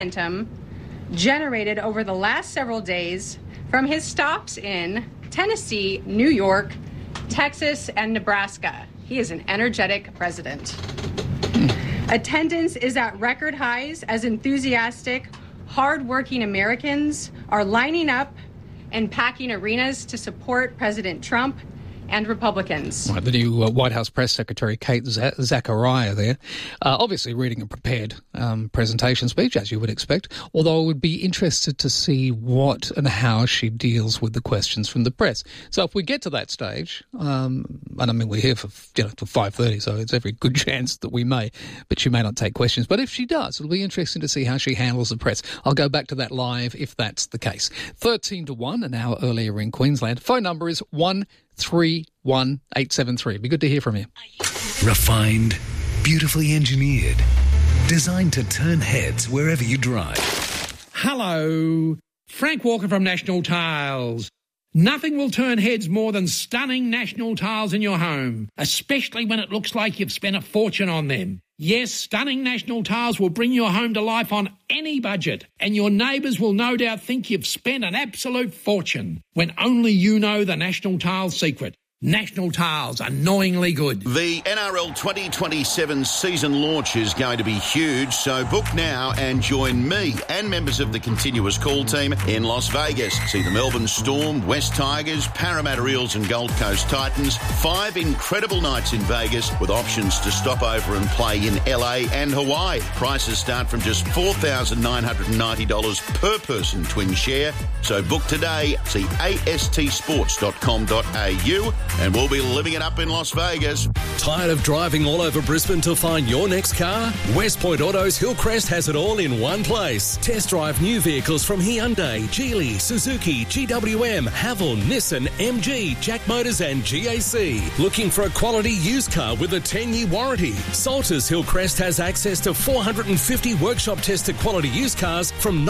momentum generated over the last several days from his stops in Tennessee, New York, Texas, and Nebraska. He is an energetic president. Attendance is at record highs as enthusiastic, hardworking Americans are lining up and packing arenas to support President Trump and Republicans. Right, the new White House Press Secretary, Kate Zachariah there, obviously reading a prepared presentation speech, as you would expect, although I would be interested to see what and how she deals with the questions from the press. So if we get to that stage, and I mean, we're here for, till 5:30, so it's every good chance that we may, but she may not take questions. But if she does, it'll be interesting to see how she handles the press. I'll go back to that live if that's the case. 13-1, an hour earlier in Queensland. Phone number is 131873. Be good to hear from you. Refined, beautifully engineered, designed to turn heads wherever you drive. Hello, Frank Walker from National Tiles. Nothing will turn heads more than stunning National Tiles in your home, especially when it looks like you've spent a fortune on them. Yes, stunning National Tiles will bring your home to life on any budget, and your neighbours will no doubt think you've spent an absolute fortune when only you know the National Tiles secret. National Tiles, annoyingly good. The NRL 2027 season launch is going to be huge, so book now and join me and members of the Continuous Call team in Las Vegas. See the Melbourne Storm, West Tigers, Parramatta Eels and Gold Coast Titans. 5 incredible nights in Vegas with options to stop over and play in LA and Hawaii. Prices start from just $4,990 per person twin share. So book today. See astsports.com.au. And we'll be living it up in Las Vegas. Tired of driving all over Brisbane to find your next car? West Point Autos Hillcrest has it all in one place. Test drive new vehicles from Hyundai, Geely, Suzuki, GWM, Haval, Nissan, MG, Jack Motors and GAC. Looking for a quality used car with a 10-year warranty? Salters Hillcrest has access to 450 workshop-tested quality used cars from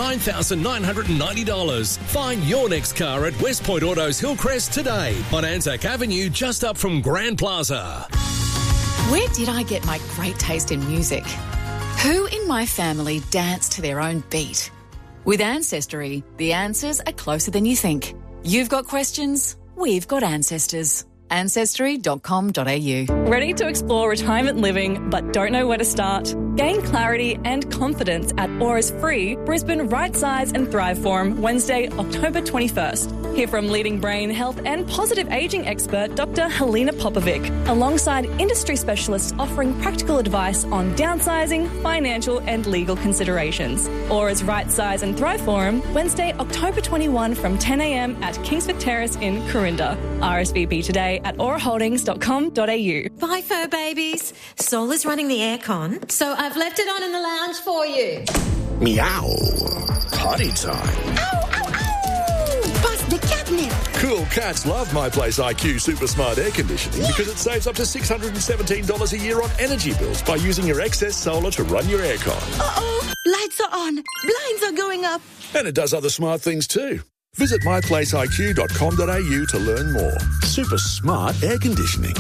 $9,990. Find your next car at West Point Autos Hillcrest today on Anzac Avenue, just up from Grand Plaza. Where did I get my great taste in music? Who in my family danced to their own beat? With Ancestry, the answers are closer than you think. You've got questions, we've got ancestors. Ancestry.com.au. Ready to explore retirement living but don't know where to start? Gain clarity and confidence at Aura's free Brisbane Right Size and Thrive Forum, Wednesday, October 21st. Hear from leading brain health and positive ageing expert Dr. Helena Popovic, alongside industry specialists offering practical advice on downsizing, financial and legal considerations. Aura's Right Size and Thrive Forum, Wednesday, October 21 from 10 a.m. at Kingsford Terrace in Corinda. RSVP today at auraholdings.com.au. Bye, fur babies. Sol is running the aircon, so I've left it on in the lounge for you. Meow. Potty time. Ow, ow, ow! Bust the catnip. Cool cats love My Place IQ Super Smart Air Conditioning because it saves up to $617 a year on energy bills by using your excess solar to run your aircon. Uh-oh. Lights are on. Blinds are going up. And it does other smart things too. Visit myplaceiq.com.au to learn more. Super smart air conditioning.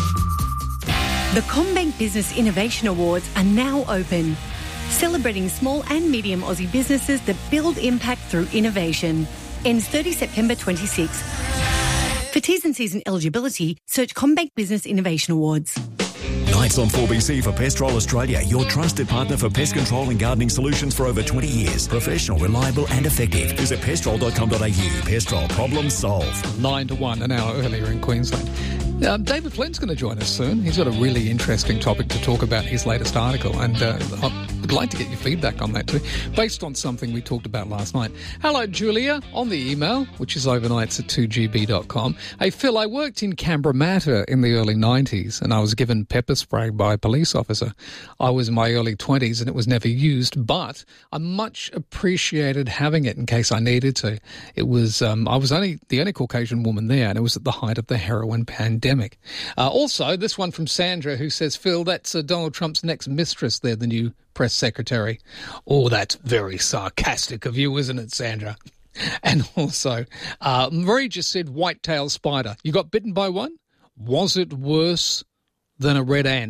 The CommBank Business Innovation Awards are now open, celebrating small and medium Aussie businesses that build impact through innovation. Ends 30 September 26. For T's and C's and eligibility, search CommBank Business Innovation Awards. Nights on 4BC for Pestrol Australia, your trusted partner for pest control and gardening solutions for over 20 years. Professional, reliable and effective. Visit pestrol.com.au. Pestrol, problem solved. 9-1, an hour earlier in Queensland. David Flint's going to join us soon. He's got a really interesting topic to talk about, his latest article, and I would like to get your feedback on that too, based on something we talked about last night. Hello, Julia, on the email, which is overnights@2gb.com. Hey, Phil, I worked in Cabramatta in the early 90s, and I was given pepper spray by a police officer. I was in my early 20s, and it was never used, but I much appreciated having it in case I needed to. It was I was only the only Caucasian woman there, and it was at the height of the heroin pandemic. Also, this one from Sandra, who says, Phil, that's Donald Trump's next mistress there, the new press secretary. Oh, that's very sarcastic of you, isn't it, Sandra? And also, Marie just said white-tailed spider. You got bitten by one? Was it worse than a red ant?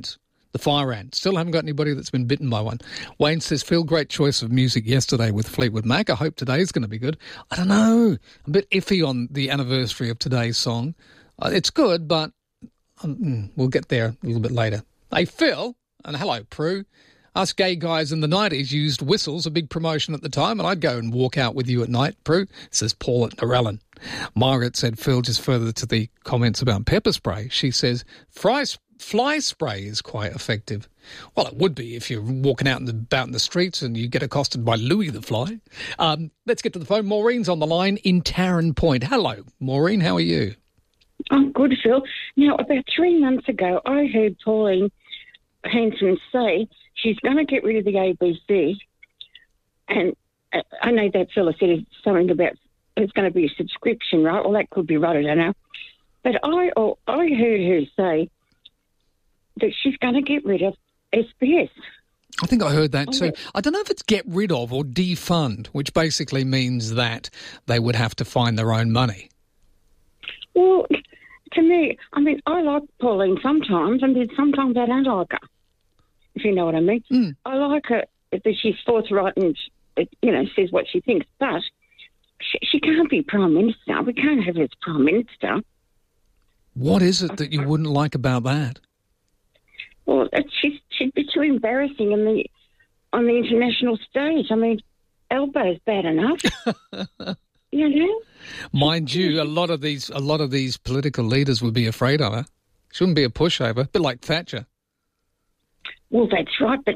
The fire ant. Still haven't got anybody that's been bitten by one. Wayne says, Phil, great choice of music yesterday with Fleetwood Mac. I hope today's going to be good. I don't know. I'm a bit iffy on the anniversary of today's song. It's good, but we'll get there a little bit later. Hey, Phil, and hello, Prue. Us gay guys in the 90s used whistles, a big promotion at the time, and I'd go and walk out with you at night, Prue, says Paul at Narellan. Margaret said, Phil, just further to the comments about pepper spray, she says, fly spray is quite effective. Well, it would be if you're walking out about in the streets and you get accosted by Louis the Fly. Let's get to the phone. Maureen's on the line in Tarrant Point. Hello, Maureen, how are you? I'm good, Phil. Now, about 3 months ago, I heard Pauline Hanson say she's going to get rid of the ABC, and I know that fella said something about it's going to be a subscription, right? Well, that could be right, I don't know. But I heard her say that she's going to get rid of SBS. I think I heard that too. I don't know if it's get rid of or defund, which basically means that they would have to find their own money. Well, to me, I mean, I like Pauline sometimes, and then sometimes I don't like her, if you know what I mean. I like her that she's forthright and, says what she thinks, but she can't be Prime Minister. We can't have her as Prime Minister. What is it that you wouldn't like about that? Well, she'd be too embarrassing on the international stage. I mean, Elbo's bad enough. You know? Mind you, a lot of these political leaders would be afraid of her. She wouldn't be a pushover, a bit like Thatcher. Well, that's right, but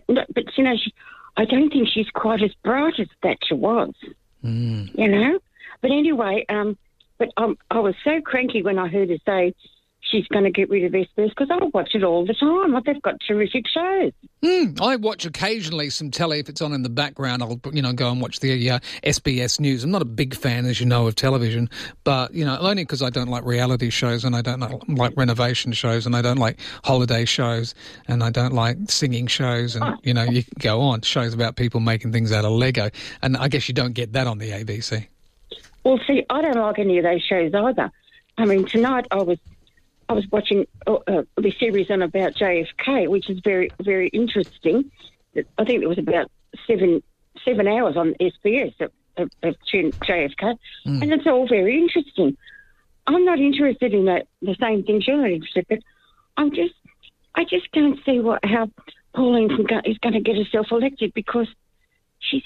I don't think she's quite as bright as Thatcher was. You know? But anyway, I was so cranky when I heard her say she's going to get rid of SBS because I watch it all the time. They've got terrific shows. I watch occasionally some telly. If it's on in the background, I'll go and watch the SBS News. I'm not a big fan, as you know, of television, but only because I don't like reality shows and I don't like renovation shows and I don't like holiday shows and I don't like singing shows and you can go on shows about people making things out of Lego, and I guess you don't get that on the ABC. Well, see, I don't like any of those shows either. I mean, tonight I was watching the series on about JFK, which is very, very interesting. I think it was about seven hours on SBS of JFK, and it's all very interesting. I'm not interested in the same things you're not interested in, but I just can't see how Pauline is going to get herself elected because she's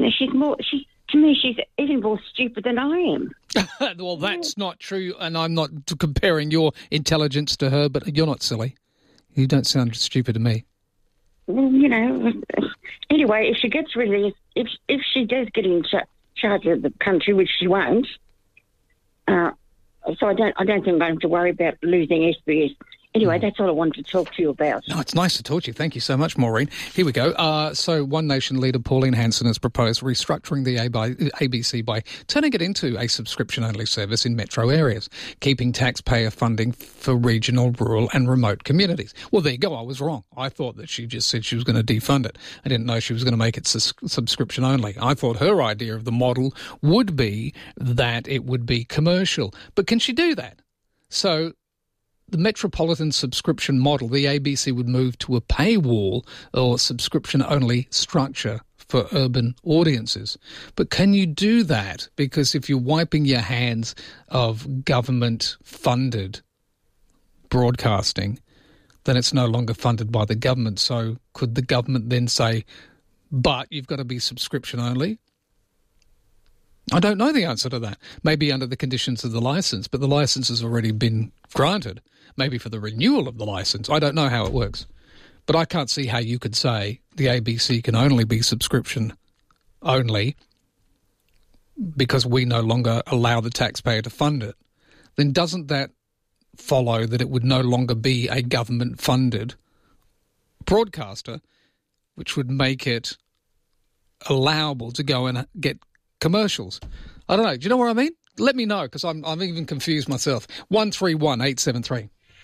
even more stupid than I am. Well, that's not true, and I'm not comparing your intelligence to her, but you're not silly. You don't sound stupid to me. Well, anyway, if she gets released, if she does get in charge of the country, which she won't, so I don't think I have to worry about losing SBS. Anyway, that's all I wanted to talk to you about. No, it's nice to talk to you. Thank you so much, Maureen. Here we go. So One Nation leader Pauline Hanson has proposed restructuring the ABC by turning it into a subscription-only service in metro areas, keeping taxpayer funding for regional, rural and remote communities. Well, there you go. I was wrong. I thought that she just said she was going to defund it. I didn't know she was going to make it subscription-only. I thought her idea of the model would be that it would be commercial. But can she do that? So the metropolitan subscription model, the ABC would move to a paywall or subscription-only structure for urban audiences. But can you do that? Because if you're wiping your hands of government-funded broadcasting, then it's no longer funded by the government. So could the government then say, but you've got to be subscription-only? I don't know the answer to that. Maybe under the conditions of the licence, but the licence has already been granted. Maybe for the renewal of the licence. I don't know how it works. But I can't see how you could say the ABC can only be subscription only because we no longer allow the taxpayer to fund it. Then doesn't that follow that it would no longer be a government-funded broadcaster, which would make it allowable to go and get commercials? I don't know. Do you know what I mean? Let me know, because I'm even confused myself. 131873.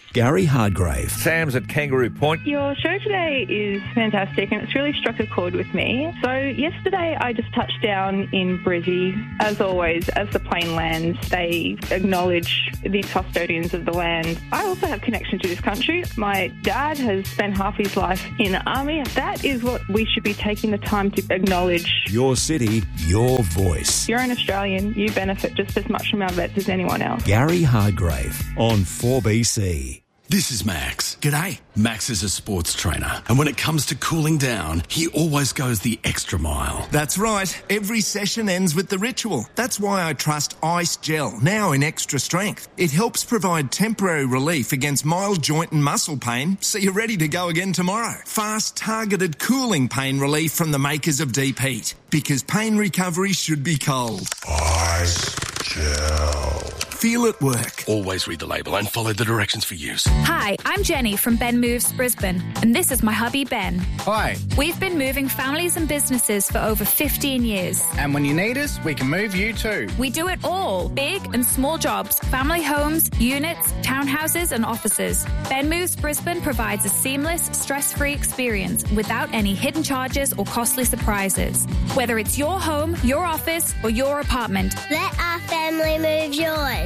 Gary Hardgrave. Sam's at Kangaroo Point. Your show today is fantastic and it's really struck a chord with me. So yesterday I just touched down in Brizzy. As always, as the plane lands, they acknowledge the custodians of the land. I also have connection to this country. My dad has spent half his life in the army. That is what we should be taking the time to acknowledge. Your city, your voice. You're an Australian. You benefit just as much from our vets as anyone else. Gary Hardgrave on 4BC. This is Max. G'day. Max is a sports trainer, and when it comes to cooling down, he always goes the extra mile. That's right. Every session ends with the ritual. That's why I trust Ice Gel, now in extra strength. It helps provide temporary relief against mild joint and muscle pain, so you're ready to go again tomorrow. Fast, targeted cooling pain relief from the makers of Deep Heat, because pain recovery should be cold. Ice Gel. Feel it work. Always read the label and follow the directions for use. Hi, I'm Jenny from Ben Moves Brisbane, and this is my hubby Ben. Hi. We've been moving families and businesses for over 15 years. And when you need us, we can move you too. We do it all, big and small jobs, family homes, units, townhouses and offices. Ben Moves Brisbane provides a seamless, stress-free experience without any hidden charges or costly surprises. Whether it's your home, your office or your apartment. Let our family move yours.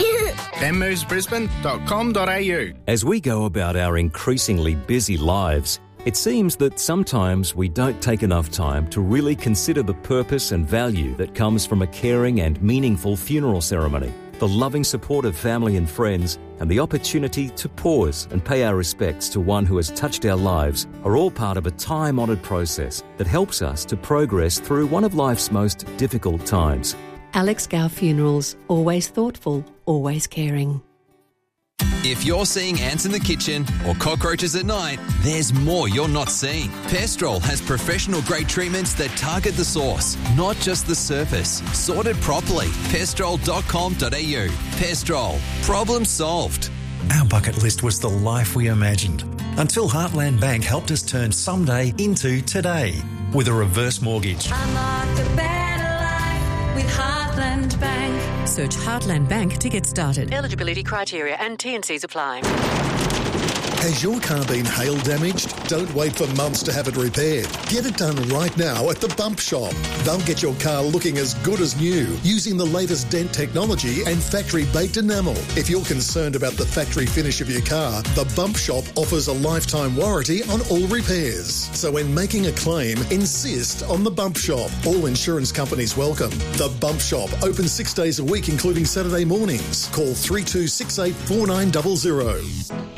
benmovesbrisbane.com.au. As we go about our increasingly busy lives, it seems that sometimes we don't take enough time to really consider the purpose and value that comes from a caring and meaningful funeral ceremony. The loving support of family and friends and the opportunity to pause and pay our respects to one who has touched our lives are all part of a time-honoured process that helps us to progress through one of life's most difficult times. Alex Gow Funerals. Always thoughtful, always caring. If you're seeing ants in the kitchen or cockroaches at night, there's more you're not seeing. Pestrol has professional-grade treatments that target the source, not just the surface. Sorted properly. Pestrol.com.au. Pestrol. Problem solved. Our bucket list was the life we imagined, until Heartland Bank helped us turn someday into today with a reverse mortgage. Unlock the better life with Heartland Bank. Search Heartland Bank to get started. Eligibility criteria and T&Cs apply. Has your car been hail damaged? Don't wait for months to have it repaired. Get it done right now at the Bump Shop. They'll get your car looking as good as new using the latest dent technology and factory-baked enamel. If you're concerned about the factory finish of your car, the Bump Shop offers a lifetime warranty on all repairs. So when making a claim, insist on the Bump Shop. All insurance companies welcome. The Bump Shop, open 6 days a week, including Saturday mornings. Call 3268 4900.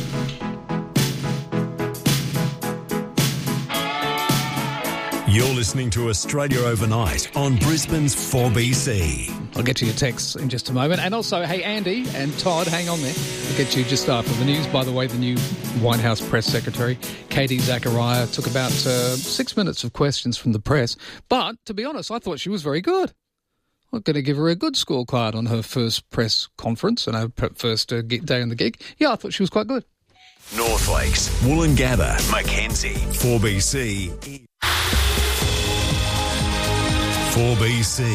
You're listening to Australia Overnight on Brisbane's 4BC. I'll get to your texts in just a moment. And also, hey, Andy and Todd, hang on there. I'll get to you just after the news. By the way, the new White House press secretary, Katie Zachariah, took about 6 minutes of questions from the press. But, to be honest, I thought she was very good. I'm going to give her a good scorecard on her first press conference and her first day on the gig. Yeah, I thought she was quite good. North Lakes, Woolloongabba, Mackenzie, 4BC. 4BC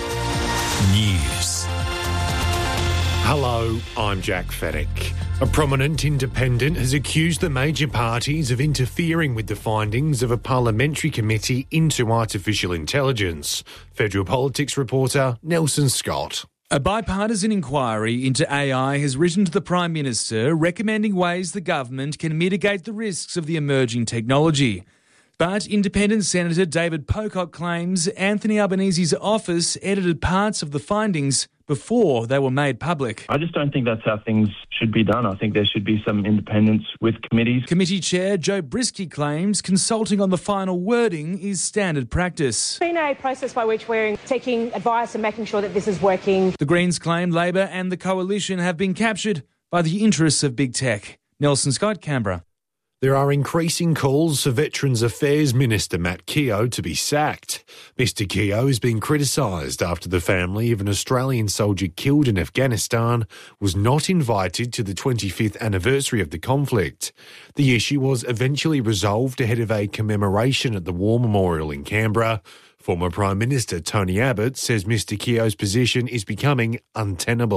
News. Hello, I'm Jack Fedek. A prominent independent has accused the major parties of interfering with the findings of a parliamentary committee into artificial intelligence. Federal Politics reporter Nelson Scott. A bipartisan inquiry into AI has written to the Prime Minister recommending ways the government can mitigate the risks of the emerging technology. But independent Senator David Pocock claims Anthony Albanese's office edited parts of the findings before they were made public. I just don't think that's how things should be done. I think there should be some independence with committees. Committee Chair Joe Brisky claims consulting on the final wording is standard practice. It's been a process by which we're taking advice and making sure that this is working. The Greens claim Labor and the Coalition have been captured by the interests of big tech. Nelson Scott, Canberra. There are increasing calls for Veterans Affairs Minister Matt Keogh to be sacked. Mr Keogh has been criticised after the family of an Australian soldier killed in Afghanistan was not invited to the 25th anniversary of the conflict. The issue was eventually resolved ahead of a commemoration at the War Memorial in Canberra. Former Prime Minister Tony Abbott says Mr Keogh's position is becoming untenable.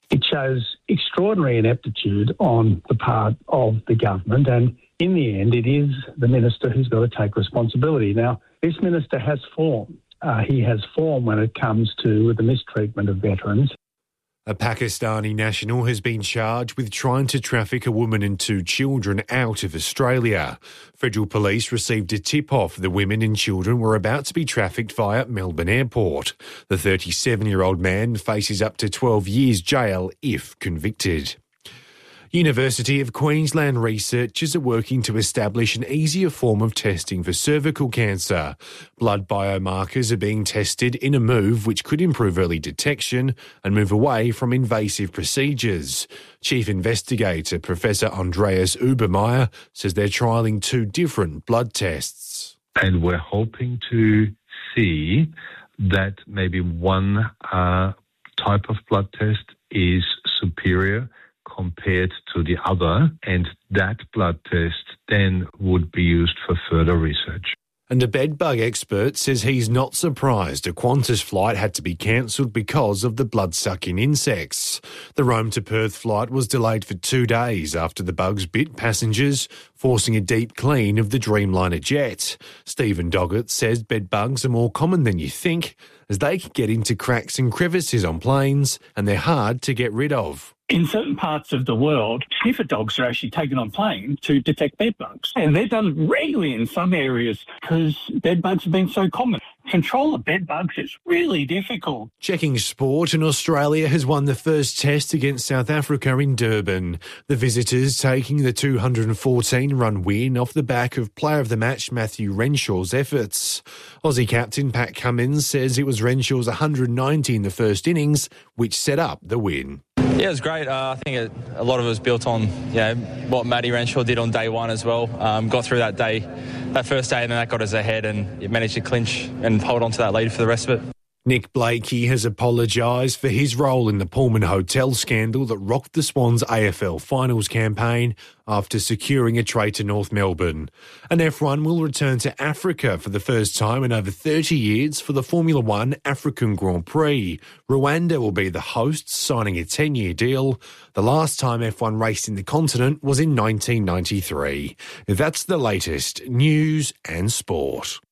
It shows extraordinary ineptitude on the part of the government, and in the end, it is the minister who's got to take responsibility. Now, this minister has form. He has form when it comes to the mistreatment of veterans. A Pakistani national has been charged with trying to traffic a woman and 2 children out of Australia. Federal police received a tip-off the women and children were about to be trafficked via Melbourne Airport. The 37-year-old man faces up to 12 years jail if convicted. University of Queensland researchers are working to establish an easier form of testing for cervical cancer. Blood biomarkers are being tested in a move which could improve early detection and move away from invasive procedures. Chief investigator Professor Andreas Ubermeier says they're trialling 2 different blood tests. And we're hoping to see that maybe one type of blood test is superior compared to the other, and that blood test then would be used for further research. And a bedbug expert says he's not surprised a Qantas flight had to be cancelled because of the blood-sucking insects. The Rome to Perth flight was delayed for 2 days after the bugs bit passengers, forcing a deep clean of the Dreamliner jet. Stephen Doggett says bedbugs are more common than you think, as they can get into cracks and crevices on planes, and they're hard to get rid of. In certain parts of the world, sniffer dogs are actually taken on plane to detect bedbugs. And they're done regularly in some areas because bedbugs have been so common. Control of bedbugs is really difficult. Checking sport, and Australia has won the first test against South Africa in Durban. The visitors taking the 214-run win off the back of player of the match Matthew Renshaw's efforts. Aussie captain Pat Cummins says it was Renshaw's 190 in the first innings which set up the win. Yeah, it was great. I think a lot of it was built on what Matty Renshaw did on day one as well. Got through that first day, and then that got us ahead, and it managed to clinch and hold on to that lead for the rest of it. Nick Blakey has apologised for his role in the Pullman Hotel scandal that rocked the Swans AFL Finals campaign after securing a trade to North Melbourne. And F1 will return to Africa for the first time in over 30 years for the Formula One African Grand Prix. Rwanda will be the hosts, signing a 10-year deal. The last time F1 raced in the continent was in 1993. That's the latest news and sport.